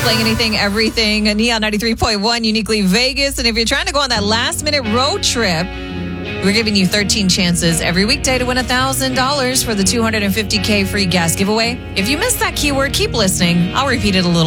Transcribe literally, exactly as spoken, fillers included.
playing anything, everything. Neon ninety-three point one, uniquely Vegas. And if you're trying to go on that last minute road trip, we're giving you thirteen chances every weekday to win one thousand dollars for the two hundred fifty thousand free gas giveaway. If you missed that keyword, keep listening. I'll repeat it a little